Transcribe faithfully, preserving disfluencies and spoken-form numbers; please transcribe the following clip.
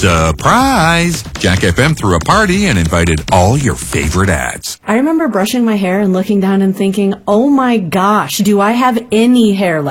Surprise! Jack F M threw a party and invited all your favorite ads. I remember brushing my hair and looking down and thinking, oh my gosh, do I have any hair left?